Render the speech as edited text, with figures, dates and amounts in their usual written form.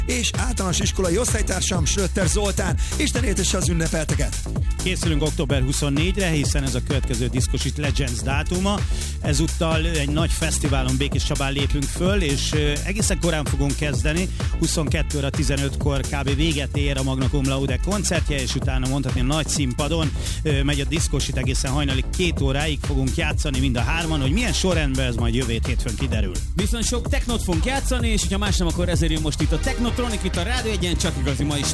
és általános iskolai osztálytársam Schröter Zoltán. Isten éltesse az ünnepelteket! Készülünk október 24-re, hiszen ez a következő Diszkosit Legends dátuma. Ezúttal egy nagy fesztiválon Békés Csabán lépünk föl, és egészen korán fogunk kezdeni. 22 óra 15-kor kb. Véget ér a Magna Cum Laude koncertje, és utána mondhatni a nagy színpadon megy a Diszkosit egészen hajnali 2 óráig fogunk játszani mind a hárman, hogy milyen sorrendben ez majd jövő hétfőn kiderül. Viszont sok technót fogunk játszani, és ha más nem, akkor ezért jön most itt a Technotronic, itt a Rádió Egyen, csak igazi ma is